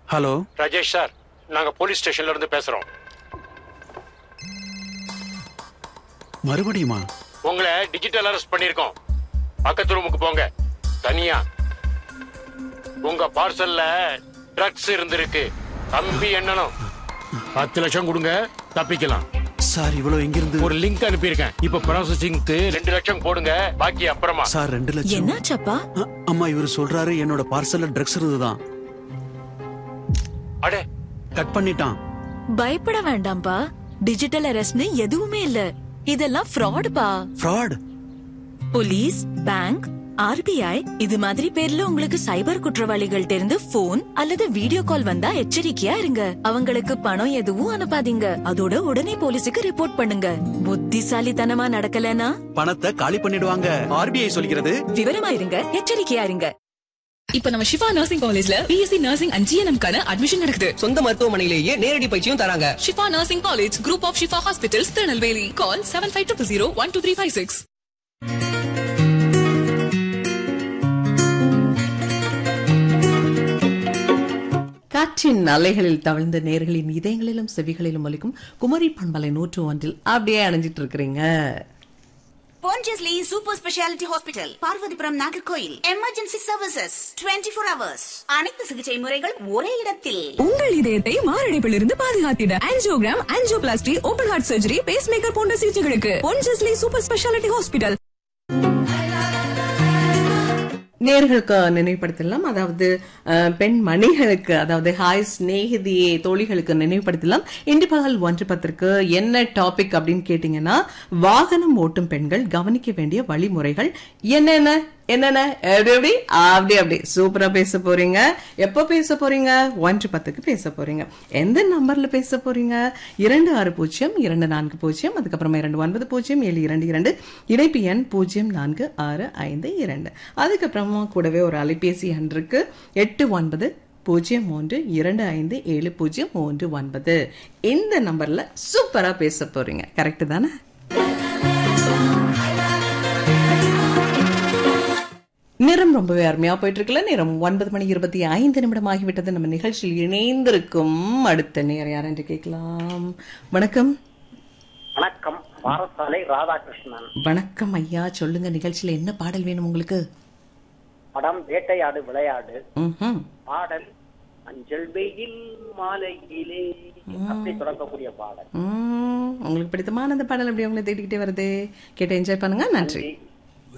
Hello Rajesh sir, நாங்க police ஸ்டேஷன்ல இருந்து பேசுறோம். மறுபடியுமா? உங்களை டிஜிட்டல் அரெஸ்ட் பண்ணிருக்கோம். பக்கத்து ரூமுக்கு போங்க, தனியா. உங்க பார்சல்ல ட்ரக்ஸ் இருந்திருக்கு. கம்பி எண்ணணும். 10 லட்சம் கொடுங்க, தப்பிக்கலாம். சார் இவ்வளவு எங்கிருந்து? ஒரு லிங்க் அனுப்பியிருக்கேன். இப்ப ப்ராசஸிங்க்கு 2 லட்சம் போடுங்க, பாக்கி அப்புறமா. சார் 2 லட்சம் என்னாச்சப்பா? அம்மா இவரு சொல்றாரு என்னோட பார்சல்ல ட்ரக்ஸ் இருந்துதான். அடே, கட் பண்ணிட்டான். பயப்பட வேண்டாம்பா, டிஜிட்டல் அரெஸ்ட்னு எதுவுமே இல்ல. இதெல்லாம் ஃப்ராடுப்பா. ஃப்ராட்? போலீஸ், பேங்க், ஆர்பிஐ இது மாதிரி பேர்ல உங்களுக்கு சைபர் குற்றவாளிகள்ட்ட இருந்து போன் அல்லது வீடியோ கால் வந்தா எச்சரிக்கையா இருங்க. அவங்களுக்கு பணம் எதுவும் அனுப்பாதீங்க. அதோட உடனே போலீஸுக்கு ரிப்போர்ட் பண்ணுங்க. புத்திசாலித்தனமா நடக்கலனா பணத்தை காலி பண்ணிடுவாங்க. ஆர்பிஐ சொல்கிறது. விவரமா இருங்க, எச்சரிக்கையா இருங்க. இப்ப நம்ம ஷிஃபா நர்சிங் காலேஜ்ல பிஎஸ்சி நர்சிங் அண்ட் ஜிஎன்எம் கான அட்மிஷன் நடக்குது. சொந்த மருத்துவமனையிலேயே நேரடி பயிற்சியும் தராங்க. Shifa nursing college, group of Shifa hospitals, Tirunelveli. கால் 7500 12356. காற்றின் அலைகளில் தவிழ்ந்த நேர்களின் இதயங்களிலும் செவிகளிலும் ஒலிக்கும் குமரி பண்பலை 101 அப்படியே அணைஞ்சிட்டு இருக்கிறீங்க. Pondicherry Super Speciality Hospital, Parvathipuram, Nagercoil. Emergency services 24 hours. அனைத்து சிகிச்சை முறைகள் ஒரே இடத்தில். உங்கள் இதயத்தை மாரடைப்பிலிருந்து பாதுகாத்திட angiogram, angioplasty, open heart surgery, base maker போன்ற சிகிச்சைகளுக்கு பொன்ஜஸ்லி சூப்பர் ஸ்பெஷாலிட்டி ஹாஸ்பிட்டல். நேர்களுக்கு நினைவுபடுத்தலாம், அதாவது பெண் மணிகளுக்கு, அதாவது ஹாய் ஸ்நேகிதியே தோழிகளுக்கு நினைவுபடுத்தலாம். இன்று பகல் 1:10 என்ன டாபிக் அப்படின்னு கேட்டீங்கன்னா, வாகனம் ஓட்டும் பெண்கள் கவனிக்க வேண்டிய வழிமுறைகள் என்னென்ன என்னென்ன எப்படி அப்படி அப்படி சூப்பரா பேச போறீங்க. எப்ப பேச போறீங்க? 1:10 பேச போறீங்க. எந்த நம்பர்ல பேச போறீங்க? 260240, அதுக்கப்புறமா 290722, இணைப்பு எண் 046552. அதுக்கப்புறமா கூடவே ஒரு அலைபேசி எண் இருக்கு, 8903257039. இந்த நம்பர்ல சூப்பரா பேச போறீங்க. கரெக்ட் தானே? நேரம் ரொம்பவே அருமையா போயிட்டு இருக்குல்ல. நேரம் 9:25 ஆகிவிட்டது. நம்ம நிகழ்ச்சியில் இணைந்திருக்கும் அடுத்த நேரம் யார் என்று கேட்கலாம். வணக்கம். வணக்கம், பாரசாலை ராதாகிருஷ்ணன். வணக்கம் ஐயா, சொல்லுங்க, நிகழ்ச்சியில என்ன பாடல் வேணும் உங்களுக்கு? படம் வேட்டையாடு விளையாடு. பாடல் மஞ்சள் வெயில் மாலையிலே, அப்படி தொடங்கக்கூடிய பாடல். உங்களுக்கு பிடித்தமான அந்த பாடல் அப்படி உங்களை தேடிக்கிட்டே வருது. கேட்டு என்ஜாய் பண்ணுங்க. நன்றி.